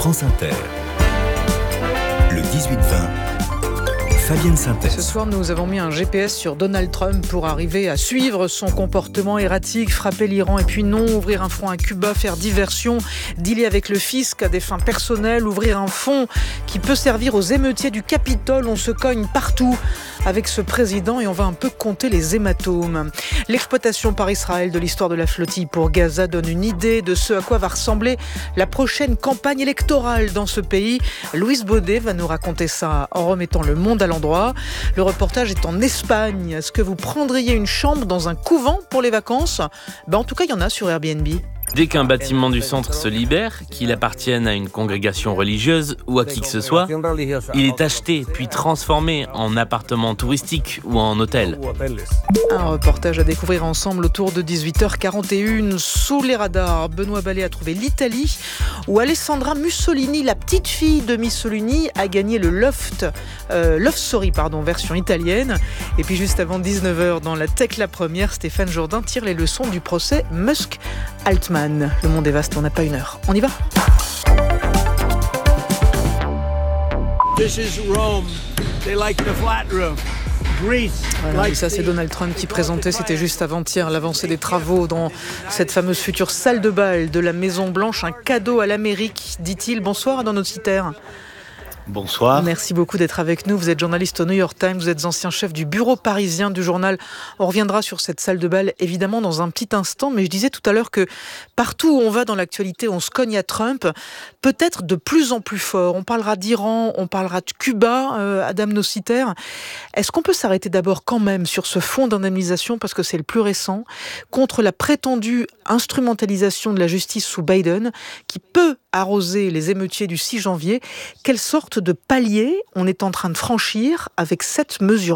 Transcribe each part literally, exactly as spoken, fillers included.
France Inter. Le dix-huit vingt. Fabienne Synthèse. Ce soir, nous avons mis un G P S sur Donald Trump pour arriver à suivre son comportement erratique, frapper l'Iran et puis non, ouvrir un front à Cuba, faire diversion, dealer avec le fisc à des fins personnelles, ouvrir un fonds qui peut servir aux émeutiers du Capitole. On se cogne partout avec ce président et on va un peu compter les hématomes. L'exploitation par Israël de l'histoire de la flottille pour Gaza donne une idée de ce à quoi va ressembler la prochaine campagne électorale dans ce pays. Louise Baudet va nous raconter ça en remettant le monde à l'endroit. Le reportage est en Espagne. Est-ce que vous prendriez une chambre dans un couvent pour les vacances ? Ben, en tout cas, il y en a sur Airbnb. Dès qu'un bâtiment du centre se libère, qu'il appartienne à une congrégation religieuse ou à qui que ce soit, il est acheté puis transformé en appartement touristique ou en hôtel. Un reportage à découvrir ensemble autour de dix-huit heures quarante et une. Sous les radars, Benoît Ballet a trouvé l'Italie où Alessandra Mussolini, la petite fille de Mussolini, a gagné le Loft, euh, Love Story, pardon, version italienne. Et puis juste avant dix-neuf heures, dans la Tech La Première, Stéphane Jourdain tire les leçons du procès Musk-Altman. Le monde est vaste, on n'a pas une heure. On y va ? This is Rome. They like the flat roof. Voilà, et ça c'est Donald Trump qui présentait, c'était juste avant-hier, l'avancée des travaux dans cette fameuse future salle de bal de la Maison Blanche, un cadeau à l'Amérique, dit-il. Bonsoir à nos citaires. Bonsoir. Merci beaucoup d'être avec nous. Vous êtes journaliste au New York Times, vous êtes ancien chef du bureau parisien du journal. On reviendra sur cette salle de bal évidemment dans un petit instant, mais je disais tout à l'heure que partout où on va dans l'actualité, on se cogne à Trump, peut-être de plus en plus fort. On parlera d'Iran, on parlera de Cuba, euh, Adam Nociter. Est-ce qu'on peut s'arrêter d'abord quand même sur ce fonds d'indemnisation, parce que c'est le plus récent, contre la prétendue instrumentalisation de la justice sous Biden, qui peut arroser les émeutiers du six janvier. Quelle sorte de palier on est en train de franchir avec cette mesure-là ?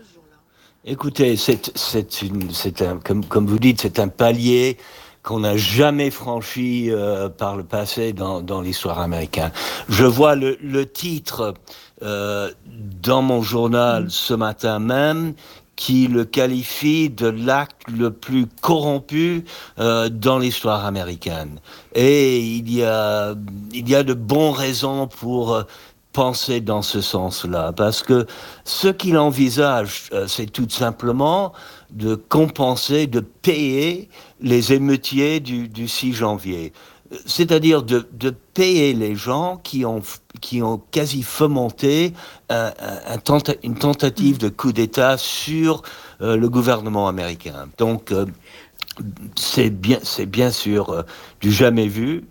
Écoutez, c'est, c'est, une, c'est un, comme, comme vous dites, c'est un palier qu'on n'a jamais franchi euh, par le passé dans, dans l'histoire américaine. Je vois le, le titre euh, dans mon journal ce matin même, qui le qualifie de l'acte le plus corrompu euh, dans l'histoire américaine. Et il y a, il y a de bonnes raisons pour euh, penser dans ce sens-là, parce que ce qu'il envisage, euh, c'est tout simplement de compenser, de payer les émeutiers du, du six janvier. C'est-à-dire de, de payer les gens qui ont, qui ont quasi fomenté un, un tenta, une tentative de coup d'État sur euh, le gouvernement américain. Donc, euh, c'est bien, c'est bien sûr euh, du jamais vu.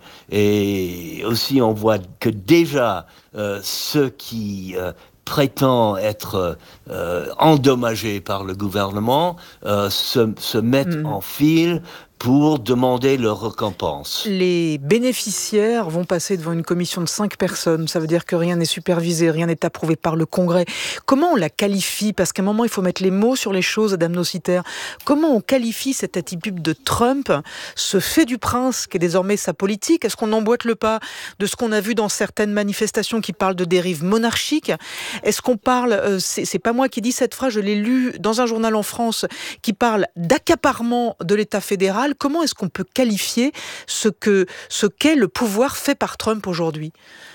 Et aussi, on voit que déjà, euh, ceux qui euh, prétendent être euh, endommagés par le gouvernement euh, se, se mettent mmh. en file pour demander leur récompense. Les bénéficiaires vont passer devant une commission de cinq personnes. Ça veut dire que rien n'est supervisé, rien n'est approuvé par le Congrès. Comment on la qualifie ? Parce qu'à un moment, il faut mettre les mots sur les choses, Adam Nociter. Comment on qualifie cette attitude de Trump, ce fait du prince qui est désormais sa politique ? Est-ce qu'on emboîte le pas de ce qu'on a vu dans certaines manifestations qui parlent de dérive monarchique ? Est-ce qu'on parle, euh, c'est, c'est pas moi qui dis cette phrase, je l'ai lu dans un journal en France, qui parle d'accaparement de l'État fédéral. Comment est-ce qu'on peut qualifier ce, que, ce qu'est le pouvoir fait par Trump aujourd'hui ?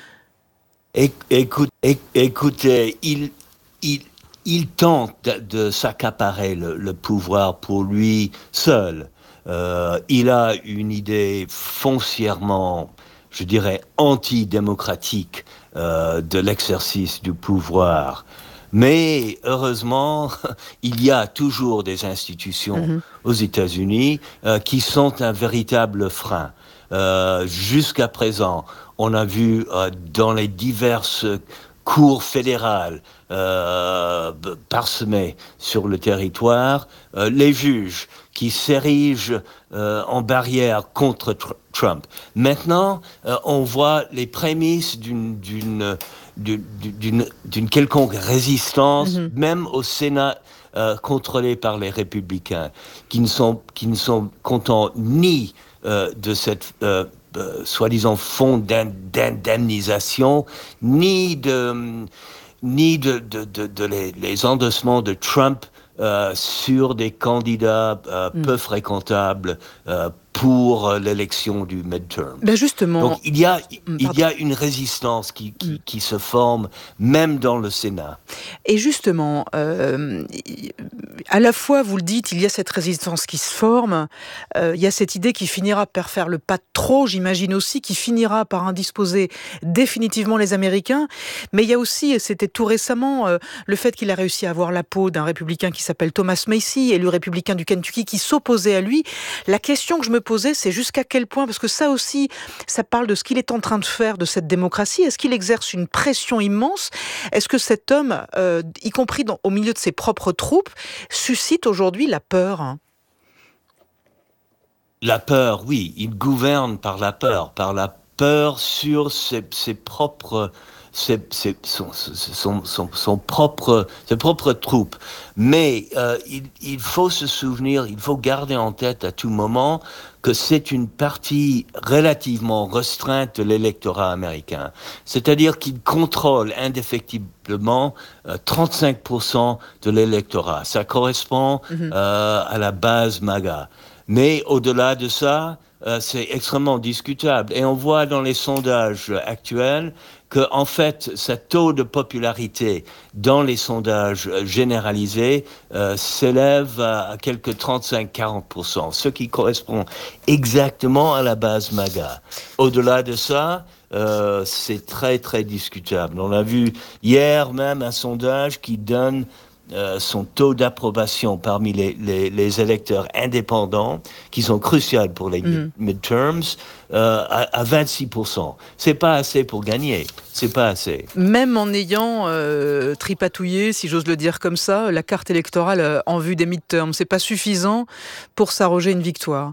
Écoute, écoutez, il, il, il tente de, de s'accaparer le, le pouvoir pour lui seul. Euh, il a une idée foncièrement, je dirais, antidémocratique euh, de l'exercice du pouvoir. Mais heureusement, il y a toujours des institutions mmh. aux États-Unis euh, qui sont un véritable frein. Euh, jusqu'à présent, on a vu euh, dans les diverses cours fédérales euh, parsemées sur le territoire, euh, les juges qui s'érigent euh, en barrière contre tr- Trump. Maintenant, euh, on voit les prémices d'une, d'une D'une, d'une, d'une quelconque résistance, mm-hmm. même au Sénat euh, contrôlé par les républicains, qui ne sont, qui ne sont contents ni euh, de cette euh, euh, soi-disant fonds d'indemnisation, ni de, ni de, de, de, de les, les endossements de Trump euh, sur des candidats euh, mm. peu fréquentables euh, pour l'élection du midterm. Ben justement. Donc il y a, il y a une résistance qui, qui, mm. qui se forme même dans le Sénat. Et justement, euh, à la fois, vous le dites, il y a cette résistance qui se forme, euh, il y a cette idée qui finira par faire le pas de trop, j'imagine aussi, qui finira par indisposer définitivement les Américains, mais il y a aussi, et c'était tout récemment, euh, le fait qu'il a réussi à avoir la peau d'un républicain qui s'appelle Thomas Massie, élu républicain du Kentucky, qui s'opposait à lui. La question que je me posais, c'est jusqu'à quel point, parce que ça aussi, ça parle de ce qu'il est en train de faire de cette démocratie. Est-ce qu'il exerce une pression immense ? Est-ce que cet homme, euh, y compris dans, au milieu de ses propres troupes, suscite aujourd'hui la peur ? La peur, oui. Il gouverne par la peur, par la peur sur ses, ses propres... C'est, c'est son, son, son, son propre, ses propres troupes. Mais euh, il, il faut se souvenir, il faut garder en tête à tout moment que c'est une partie relativement restreinte de l'électorat américain. C'est-à-dire qu'il contrôle indéfectiblement euh, trente-cinq pour cent de l'électorat. Ça correspond mm-hmm. euh, à la base MAGA. Mais au-delà de ça, euh, c'est extrêmement discutable. Et on voit dans les sondages actuels que, en fait, ce taux de popularité dans les sondages généralisés euh, s'élève à, à quelque trente-cinq à quarante pour cent, ce qui correspond exactement à la base MAGA. Au-delà de ça, euh, c'est très, très discutable. On a vu hier même un sondage qui donne Euh, son taux d'approbation parmi les, les, les électeurs indépendants, qui sont cruciaux pour les mmh. midterms, euh, à, à vingt-six pour cent. C'est pas assez pour gagner. C'est pas assez. Même en ayant euh, tripatouillé, si j'ose le dire comme ça, la carte électorale euh, en vue des midterms, c'est pas suffisant pour s'arroger une victoire.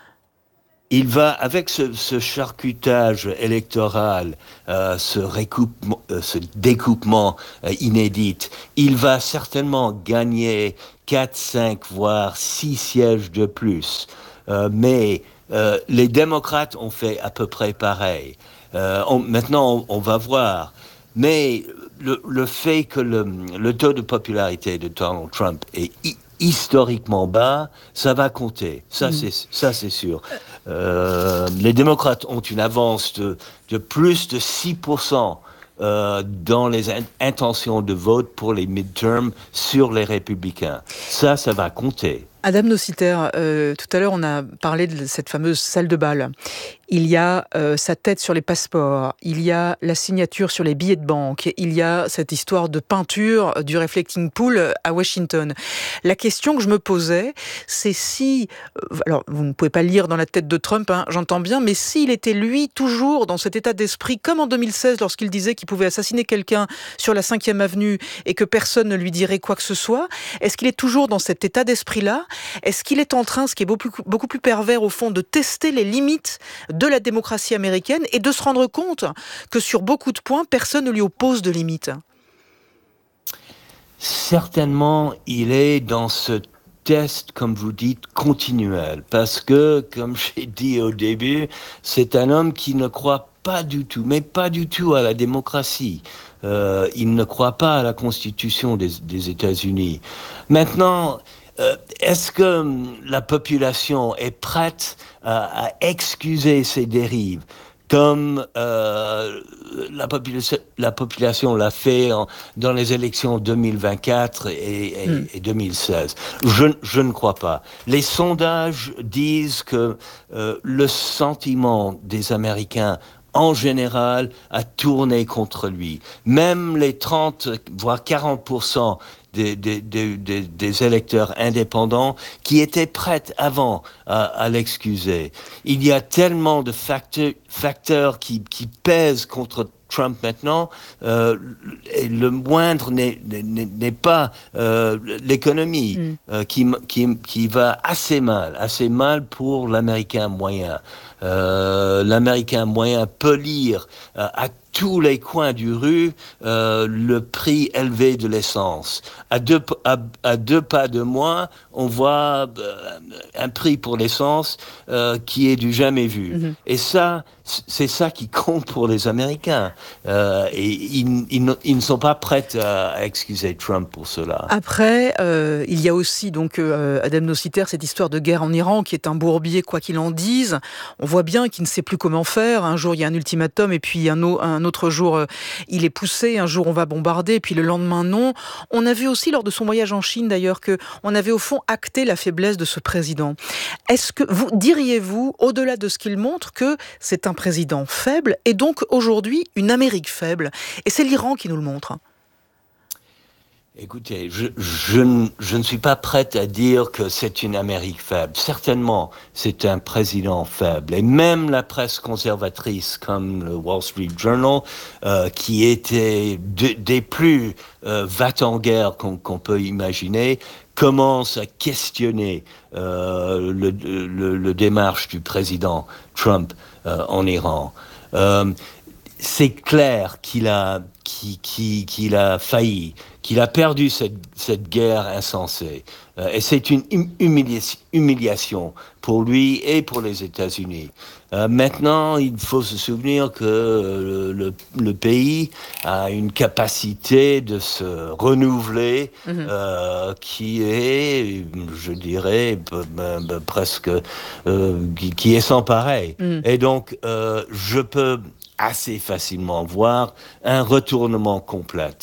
Il va, avec ce, ce charcutage électoral, euh, ce, recoupement, euh, ce découpement euh, inédit, il va certainement gagner quatre, cinq, voire six sièges de plus. Euh, mais euh, les démocrates ont fait à peu près pareil. Euh, on, maintenant, on, on va voir. Mais le, le fait que le, le taux de popularité de Donald Trump est i- historiquement bas, ça va compter. Ça, mmh. c'est, ça, c'est sûr. Euh, les démocrates ont une avance de, de plus de six pour cent euh, dans les in- intentions de vote pour les midterms sur les républicains. Ça, ça va compter. Adam Nociter, euh, tout à l'heure, on a parlé de cette fameuse salle de bal. Il y a euh, sa tête sur les passeports, il y a la signature sur les billets de banque, il y a cette histoire de peinture du Reflecting Pool à Washington. La question que je me posais, c'est si... Euh, alors, vous ne pouvez pas lire dans la tête de Trump, hein, j'entends bien, mais s'il était, lui, toujours dans cet état d'esprit, comme en deux mille seize, lorsqu'il disait qu'il pouvait assassiner quelqu'un sur la cinquième avenue et que personne ne lui dirait quoi que ce soit, est-ce qu'il est toujours dans cet état d'esprit-là ? Est-ce qu'il est en train, ce qui est beaucoup, beaucoup plus pervers au fond, de tester les limites de la démocratie américaine et de se rendre compte que sur beaucoup de points, personne ne lui oppose de limites ? Certainement, il est dans ce test, comme vous dites, continuel. Parce que, comme j'ai dit au début, c'est un homme qui ne croit pas du tout, mais pas du tout à la démocratie. Euh, il ne croit pas à la Constitution des, des États-Unis. Maintenant... Euh, est-ce que la population est prête à, à excuser ces dérives comme euh, la, popula- la population l'a fait en, dans les élections deux mille vingt-quatre et, et, mm. et deux mille seize? Je, je ne crois pas. Les sondages disent que euh, le sentiment des Américains en général a tourné contre lui. Même les trente, voire quarante pour cent Des, des, des, des, des électeurs indépendants qui étaient prêts avant à, à l'excuser. Il y a tellement de facteurs, facteurs qui, qui pèsent contre Trump maintenant, euh, et le moindre n'est, n'est, n'est pas euh, l'économie mm. euh, qui, qui, qui va assez mal, assez mal pour l'Américain moyen. Euh, L'Américain moyen peut lire euh, à tous les coins du rue euh, le prix élevé de l'essence. À deux, à, à deux pas de moi, on voit euh, un prix pour l'essence euh, qui est du jamais vu. Mm-hmm. Et ça, c'est ça qui compte pour les Américains. Euh, et ils, ils, ils ne sont pas prêts à, à excuser Trump pour cela. Après, euh, il y a aussi, donc, euh, Adem Nociter, cette histoire de guerre en Iran qui est un bourbier, quoi qu'il en dise. On voit bien qu'il ne sait plus comment faire. Un jour, il y a un ultimatum, et puis un, o- un autre jour, euh, il est poussé. Un jour, on va bombarder, et puis le lendemain, non. On a vu aussi, lors de son voyage en Chine, d'ailleurs, qu'on avait au fond acté la faiblesse de ce président. Est-ce que vous diriez-vous, au-delà de ce qu'il montre, que c'est un président faible et donc aujourd'hui une Amérique faible? Et c'est l'Iran qui nous le montre. Écoutez, je, je, ne- je ne suis pas prête à dire que c'est une Amérique faible. Certainement, c'est un président faible. Et même la presse conservatrice, comme le Wall Street Journal, euh, qui était de- des plus euh, va-t-en-guerre qu'on, qu'on peut imaginer, commence à questionner euh, le, le, le démarche du président Trump euh, en Iran. Euh, c'est clair qu'il a, qu'il, qu'il, qu'il a failli, qu'il a perdu cette, cette guerre insensée. Euh, et c'est une hum- humilia- humiliation pour lui et pour les États-Unis. Euh, maintenant, il faut se souvenir que euh, le, le pays a une capacité de se renouveler Mhm. euh, qui est, je dirais, p- p- p- presque, euh, qui, qui est sans pareil. Mhm. Et donc, euh, je peux assez facilement voir un retournement complet.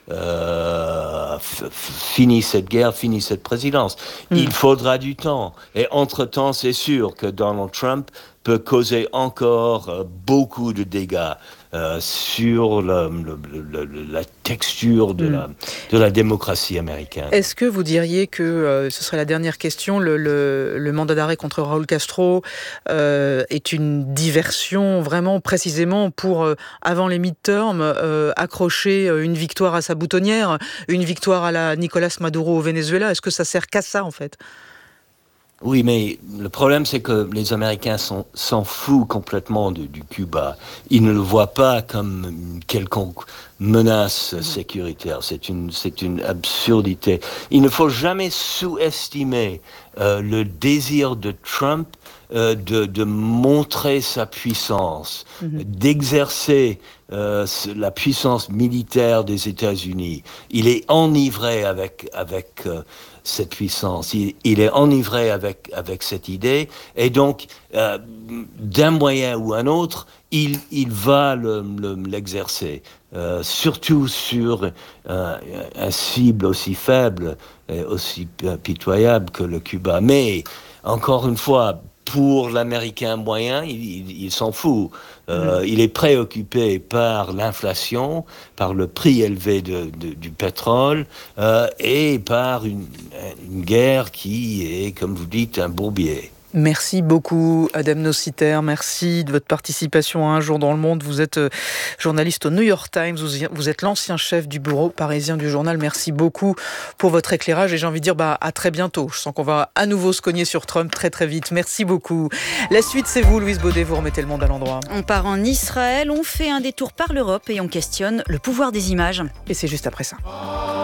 Euh, f- f- fini cette guerre, fini cette présidence. Mm. Il faudra du temps. Et entre-temps, c'est sûr que Donald Trump peut causer encore euh, beaucoup de dégâts euh, sur le, le- le- le- la texture de, Mm. la, de la démocratie américaine. Est-ce que vous diriez que, euh, ce serait la dernière question, le, le- le mandat d'arrêt contre Raúl Castro euh, est une diversion vraiment précisément pour, euh, avant les midterms, euh, accrocher euh, une victoire à sa boutonnière, une victoire à la Nicolas Maduro au Venezuela? Est-ce que ça sert qu'à ça, en fait? Oui, mais le problème, c'est que les Américains sont- s'en foutent complètement de- du Cuba. Ils ne le voient pas comme une quelconque menace sécuritaire. C'est une, c'est une absurdité. Il ne faut jamais sous-estimer euh, le désir de Trump euh, de, de montrer sa puissance, Mhm. d'exercer euh, ce- la puissance militaire des États-Unis. Il est enivré avec, avec euh, cette puissance. Il, il est enivré avec, avec cette idée. Et donc, euh, d'un moyen ou un autre, il, il va le- le- l'exercer. Euh, surtout sur euh, un cible aussi faible et aussi pitoyable que le Cuba. Mais, encore une fois, pour l'Américain moyen, il, il- il s'en fout. Euh, Il est préoccupé par l'inflation, par le prix élevé de- de- du pétrole euh, et par une, une guerre qui est, comme vous dites, un bourbier. Merci beaucoup, Adem Nociter. Merci de votre participation à Un jour dans le monde. Vous êtes euh, journaliste au New York Times. Vous, y- vous êtes l'ancien chef du bureau parisien du journal. Merci beaucoup pour votre éclairage. Et j'ai envie de dire bah, à très bientôt. Je sens qu'on va à nouveau se cogner sur Trump très très vite. Merci beaucoup. La suite, c'est vous, Louise Baudet. Vous remettez le monde à l'endroit. On part en Israël, on fait un détour par l'Europe et on questionne le pouvoir des images. Et c'est juste après ça.